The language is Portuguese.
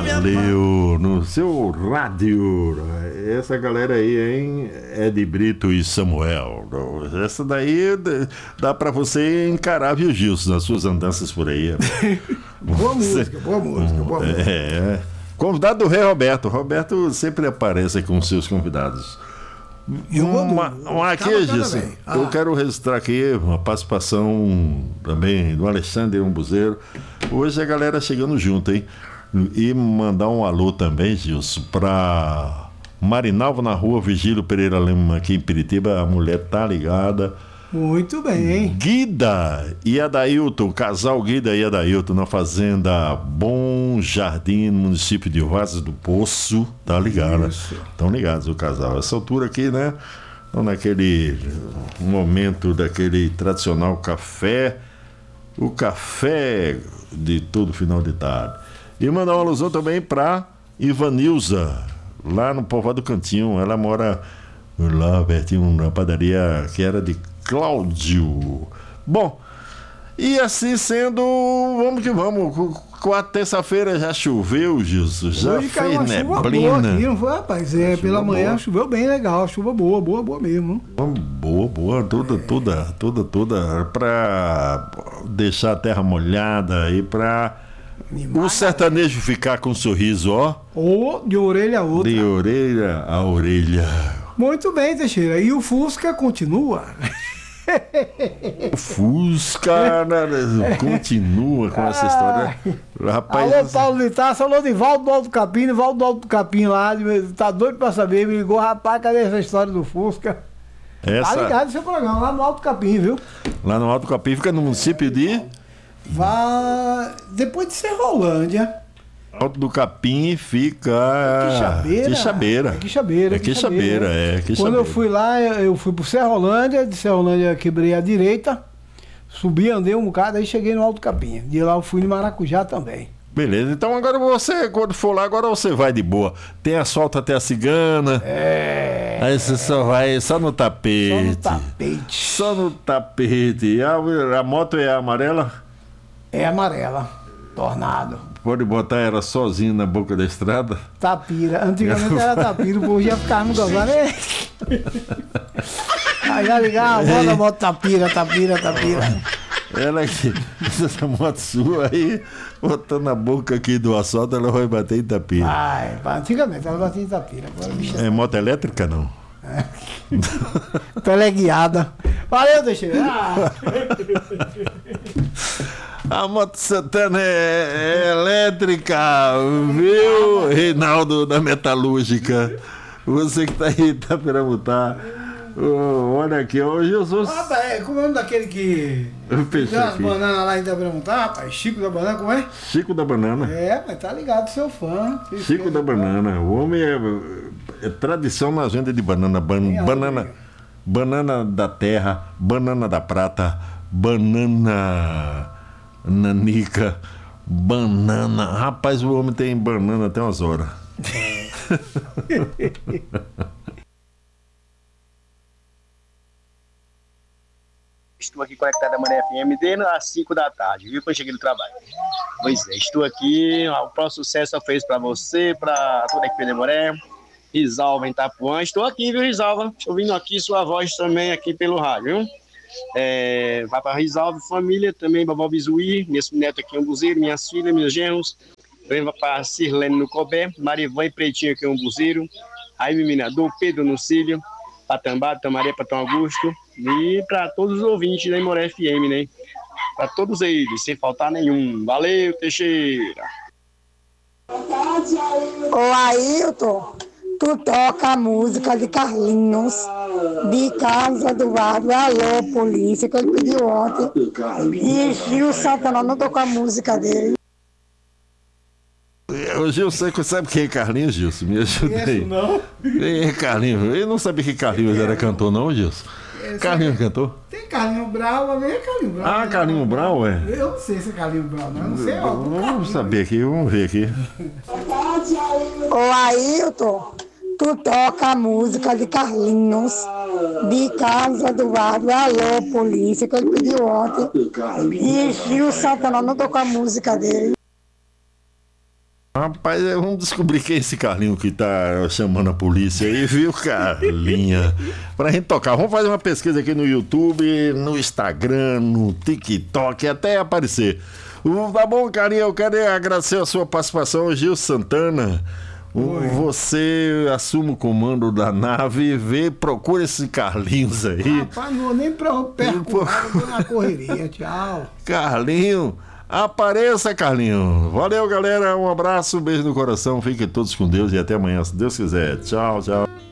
Valeu, no seu rádio. Essa galera aí, hein? Ed Brito e Samuel. Essa daí dá pra você encarar, viu, Gilson, nas suas andanças por aí. Boa música, boa música, boa música. É. Convidado do Rei Roberto. Roberto sempre aparece com os seus convidados. Aqui, Gilson, eu quero registrar aqui uma participação também do Alexandre Umbuzeiro. Hoje a galera chegando junto, hein? E mandar um alô também, Gilson, para Marinalva na rua Vigílio Pereira Lima, aqui em Piritiba. A mulher tá ligada. Muito bem. Guida e Adailton, casal Guida e Adailton, na fazenda Bom Jardim, no município de Vazes do Poço. Tá ligado? Estão ligados o casal. Essa altura aqui, né? Estão naquele momento daquele tradicional café. O café de todo final de tarde. E mandar uma alusão também para Ivanilza, lá no Povoado do Cantinho. Ela mora lá pertinho na padaria que era de Cláudio. Bom, e assim sendo, vamos que vamos. Com a terça-feira já choveu, Gilson. Já hoje fez uma neblina. Chuva boa aqui, não foi, rapaz? Pela manhã boa. Choveu bem legal. Chuva boa, boa, boa mesmo. Boa. Toda. Pra deixar a terra molhada e pra o sertanejo ficar com um sorriso, ó. Ou de orelha a outra. De orelha a orelha. Muito bem, Teixeira. E o Fusca continua. O Fusca continua com essa história. Rapaz, alô, Paulo Vitar, alô de Valdo do Alto Capim lá, tá doido pra saber, me ligou, rapaz, cadê essa história do Fusca? Tá ligado no seu programa, lá no Alto Capim, viu? Lá no Alto Capim, fica no município de... Depois de Serrolândia. Alto do Capim fica... Quixabeira. Quando eu fui lá, eu fui pro Serrolândia, de Serrolândia quebrei a direita, subi, andei um bocado, aí cheguei no Alto Capim. De lá eu fui em Maracujá também. Beleza, então agora você, quando for lá, agora você vai de boa. Tem asfalto até a Cigana. Aí você só vai só no tapete. Só no tapete. A moto é amarela? É amarela. Tornado. Pode botar ela sozinha na boca da estrada? Tapira. Antigamente era tapira, o povo já ficava no gozando. Aí já ligava, bota a moto tapira. Ela aqui, essa moto sua aí, botando na boca aqui do asfalto, ela vai bater em tapira. Antigamente ela batia em tapira. Agora, é moto elétrica, não? Teleguiada. Valeu, Teixeira. A moto Santana é elétrica, viu, Reinaldo da Metalúrgica? Você que tá aí, tá para botar. Olha aqui, hoje eu sou. Como é o nome daquele que. Tem umas bananas lá em Itaberamutá, rapaz? Chico da Banana, como é? Chico da Banana. Mas tá ligado, seu fã. Chico da Banana. O homem é tradição na venda de banana. Banana da terra, banana da prata, banana nanica, banana. Rapaz, o homem tem banana até umas horas. Estou aqui conectado à Maré FM desde as 5 da tarde, viu? Quando eu cheguei do trabalho. Pois é, estou aqui. O próximo sucesso eu fiz para você, para toda a equipe da Maré. Risalva em Itapuã. Estou aqui, viu, Risalva? Ouvindo aqui sua voz também aqui pelo rádio, viu? Vai para Risalva, família, também Babó Bizuí, meus netos aqui em Umbuzeiro, minhas filhas, meus genros. Também vai para Sirlene no Cobé, Marivan e Pretinho aqui em Umbuzeiro. Aí, Miminador, Pedro no Cílio, Patambá, Tamaré, Patão Augusto. E para todos os ouvintes da Imoré FM, né? Para todos eles, sem faltar nenhum. Valeu, Teixeira! Ô Ailton, tu toca a música de Carlinhos, de Carlos Eduardo, alô polícia, que ele pediu ontem. E Gil Santana não tocou a música dele. O Gilson, você sabe quem é Carlinhos, Gilson? Me ajuda aí. Não? Quem é Carlinhos? Eu não sabia que Carlinhos era cantor, não, Gilson. Carlinhos cantor? Tem Carlinhos Brau, mas é Carlinhos Brau. Ah, Carlinhos Brau, é? Eu não sei se é Carlinhos Brau, não. Eu não sei, ó. Vamos saber aqui, vamos ver aqui. Ô Ailton, tu toca a música de Carlinhos, de Carlos Eduardo, alô polícia, que ele pediu ontem. E Gil Santana não tocou a música dele. Rapaz, vamos descobrir quem é esse Carlinho que tá chamando a polícia aí, viu, Carlinha? Pra gente tocar. Vamos fazer uma pesquisa aqui no YouTube, no Instagram, no TikTok, até aparecer. Tá bom, Carlinha, eu quero agradecer a sua participação, Gil Santana. Oi. Você assume o comando da nave, procura esse Carlinhos aí. Rapaz, não vou nem perco na correria, tchau. Carlinho, apareça, Carlinho. Valeu, galera, um abraço, um beijo no coração, fiquem todos com Deus e até amanhã, se Deus quiser. Tchau, tchau.